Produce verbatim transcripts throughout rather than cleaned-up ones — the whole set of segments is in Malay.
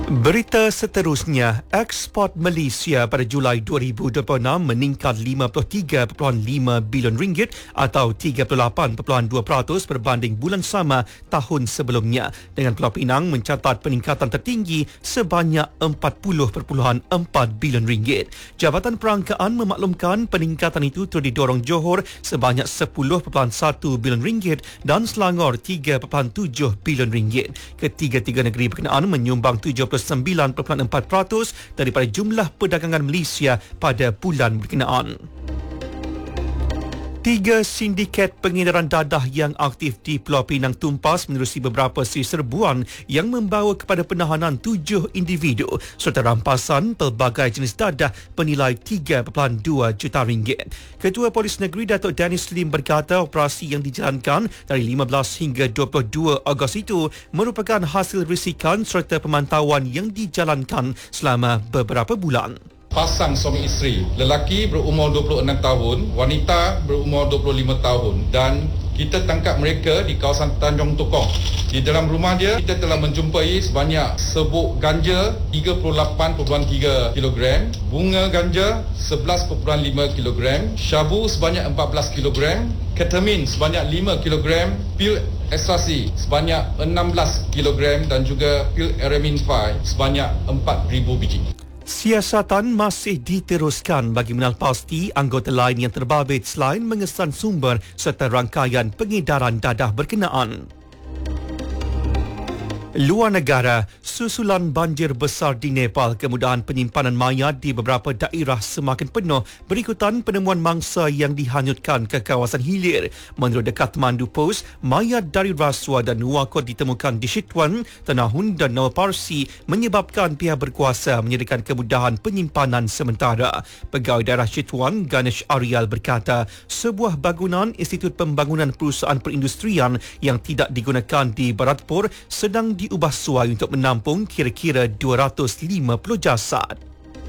Berita seterusnya, ekspor Malaysia pada Julai dua ribu dua puluh enam meningkat lima puluh tiga perpuluhan lima bilion ringgit atau tiga puluh lapan perpuluhan dua peratus berbanding bulan sama tahun sebelumnya, dengan Pulau Pinang mencatat peningkatan tertinggi sebanyak empat puluh perpuluhan empat bilion ringgit. Jabatan Perangkaan memaklumkan peningkatan itu turut didorong Johor sebanyak sepuluh perpuluhan satu bilion ringgit dan Selangor tiga perpuluhan tujuh bilion ringgit. Ketiga-tiga negeri berkenaan menyumbang tujuh puluh sembilan perpuluhan empat peratus daripada jumlah perdagangan Malaysia pada bulan berkenaan. Tiga sindiket pengedaran dadah yang aktif di Pulau Pinang tumpas menerusi beberapa siri serbuan yang membawa kepada penahanan tujuh individu serta rampasan pelbagai jenis dadah bernilai tiga perpuluhan dua juta ringgit. Ketua Polis Negeri Datuk Dennis Lim berkata operasi yang dijalankan dari lima belas hingga dua puluh dua Ogos itu merupakan hasil risikan serta pemantauan yang dijalankan selama beberapa bulan. Pasang suami isteri, lelaki berumur dua puluh enam tahun, wanita berumur dua puluh lima tahun, dan kita tangkap mereka di kawasan Tanjung Tokong. Di dalam rumah dia, kita telah menjumpai sebanyak sebuk ganja tiga puluh lapan perpuluhan tiga kilogram, bunga ganja sebelas perpuluhan lima kilogram, syabu sebanyak empat belas kilogram, ketamin sebanyak lima kilogram, pil ekstasi sebanyak enam belas kilogram dan juga pil Aramin lima sebanyak empat ribu biji. Siasatan masih diteruskan bagi mengenal pasti anggota lain yang terbabit selain mengesan sumber serta rangkaian pengedaran dadah berkenaan. Luar negara, susulan banjir besar di Nepal, kemudahan penyimpanan mayat di beberapa daerah semakin penuh berikutan penemuan mangsa yang dihanyutkan ke kawasan hilir. Menurut The Kathmandu Post, mayat dari Raswa dan Nuwakot ditemukan di Chitwan, Tanahun dan Nawalparsi menyebabkan pihak berkuasa menyediakan kemudahan penyimpanan sementara. Pegawai daerah Chitwan, Ganesh Aryal berkata, sebuah bangunan Institut Pembangunan Perusahaan Perindustrian yang tidak digunakan di Bharatpur sedang diubah suai untuk menampung kira-kira dua ratus lima puluh jasad.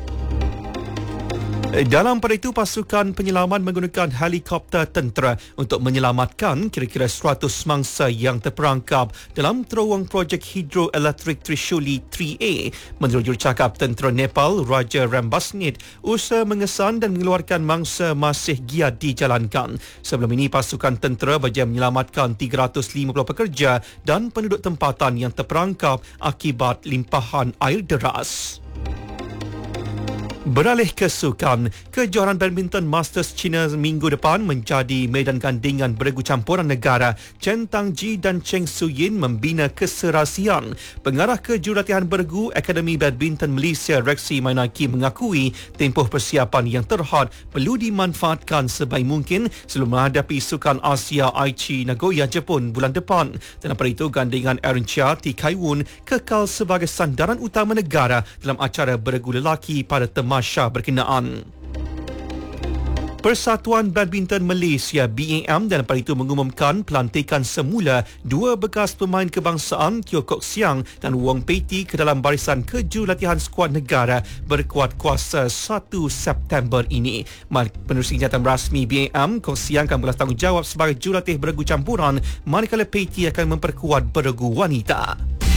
Dalam pada itu, pasukan penyelamat menggunakan helikopter tentera untuk menyelamatkan kira-kira seratus mangsa yang terperangkap dalam terowong projek hidroelektrik Trishuli tiga A. Menurut jurucakap tentera Nepal, Raja Rambasnit, usaha mengesan dan mengeluarkan mangsa masih giat dijalankan. Sebelum ini, pasukan tentera berjaya menyelamatkan tiga ratus lima puluh pekerja dan penduduk tempatan yang terperangkap akibat limpahan air deras. Beralih ke sukan, kejohanan badminton Masters China minggu depan menjadi medan gandingan beregu campuran negara. Chen Tangji dan Cheng Su-yin membina keserasian. Pengarah kejurulatihan beregu Akademi Badminton Malaysia Rexy Mainaki mengakui tempoh persiapan yang terhad perlu dimanfaatkan sebaik mungkin sebelum menghadapi Sukan Asia Aichi Nagoya Jepun bulan depan. Dan pada itu, gandingan Aaron Chia T. Kai Woon kekal sebagai sandaran utama negara dalam acara beregu lelaki pada temasya berkenaan. Persatuan Badminton Malaysia B A M dan pada itu mengumumkan pelantikan semula dua bekas pemain kebangsaan Teo Kok Siang dan Wong Pei Ti ke dalam barisan kejurulatihan skuad negara berkuat kuasa satu September ini. Menerusi kenyataan rasmi B A M, Kok Siang akan bertanggungjawab sebagai jurulatih beregu campuran, manakala Pei Ti akan memperkuat beregu wanita.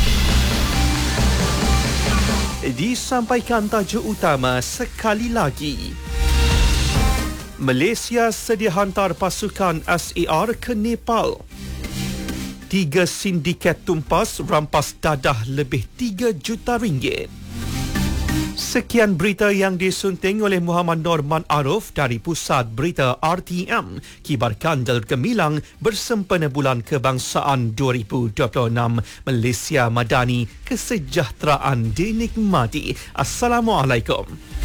Disampaikan tajuk utama sekali lagi. Malaysia sedia hantar pasukan S A R ke Nepal. Tiga sindiket tumpas rampas dadah lebih tiga juta ringgit. Sekian berita yang disunting oleh Muhammad Norman Arif dari Pusat Berita R T M. Kibarkan jalur gemilang bersempena Bulan Kebangsaan dua ribu dua puluh enam. Malaysia Madani, kesejahteraan dinikmati. Assalamualaikum.